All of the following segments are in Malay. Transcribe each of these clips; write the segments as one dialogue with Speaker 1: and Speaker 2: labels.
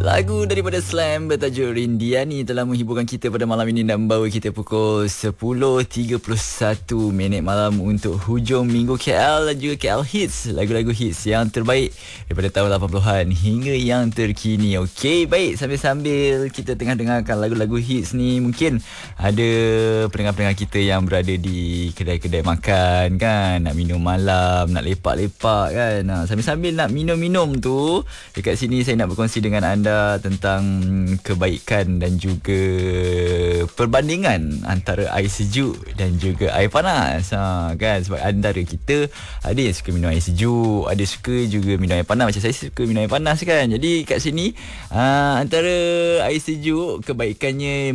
Speaker 1: Lagu daripada Slam bertajuk Rindiani telah menghiburkan kita pada malam ini dan membawa kita pukul 10.31 malam untuk hujung minggu KL dan juga KL Hits, lagu-lagu hits yang terbaik daripada tahun 80-an hingga yang terkini. Okey, baik, sambil-sambil kita tengah dengarkan lagu-lagu hits ni, mungkin ada pendengar-pendengar kita yang berada di kedai-kedai makan kan, nak minum malam, nak lepak-lepak kan. Sambil-sambil nak minum-minum tu, dekat sini saya nak berkongsi dengan anda tentang kebaikan dan juga perbandingan antara air sejuk dan juga air panas. Kan, sebab antara kita ada yang suka minum air sejuk, ada suka juga minum air panas. Macam saya suka minum air panas kan. Jadi kat sini antara air sejuk, kebaikannya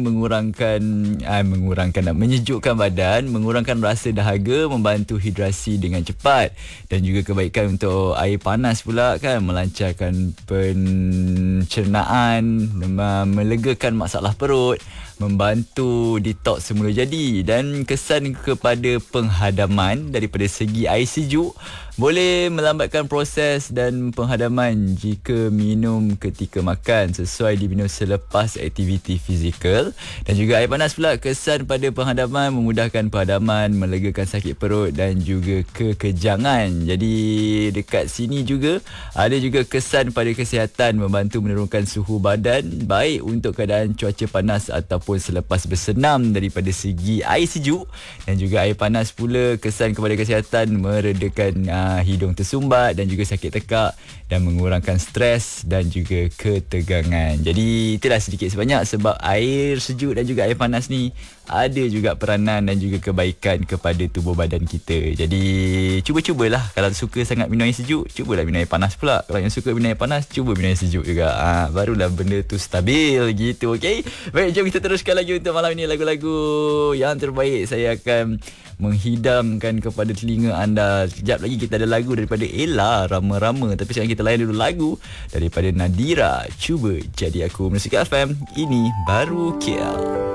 Speaker 1: menyejukkan badan, mengurangkan rasa dahaga, membantu hidrasi dengan cepat, dan juga kebaikan untuk air panas pula kan, melancarkan pencernaan, melegakan masalah perut, membantu detox semula jadi, dan kesan kepada penghadaman daripada segi air sejuk boleh melambatkan proses dan penghadaman jika minum ketika makan, sesuai diminum selepas aktiviti fizikal. Dan juga air panas pula, kesan pada penghadaman, memudahkan penghadaman, melegakan sakit perut dan juga kekejangan. Jadi dekat sini juga ada juga kesan pada kesihatan, membantu menurunkan suhu badan, baik untuk keadaan cuaca panas ataupun selepas bersenam daripada segi air sejuk. Dan juga air panas pula kesan kepada kesihatan, meredakan hidung tersumbat dan juga sakit tekak, dan mengurangkan stres dan juga ketegangan. Jadi itulah sedikit sebanyak sebab air sejuk dan juga air panas ni ada juga peranan dan juga kebaikan kepada tubuh badan kita. Jadi cubalah, kalau suka sangat minum air sejuk, cubalah minum air panas pula. Kalau yang suka minum air panas, cuba minum air sejuk juga. Barulah benda tu stabil gitu. Okey, baik, jom kita teruskan lagi untuk malam ini lagu-lagu yang terbaik. Saya akan menghidamkan kepada telinga anda. Sekejap lagi kita ada lagu daripada Ella, Rama-Rama. Tapi sekarang kita layan dulu lagu daripada Nadira, Cuba Jadi Aku. Musik FM, ini baru KL.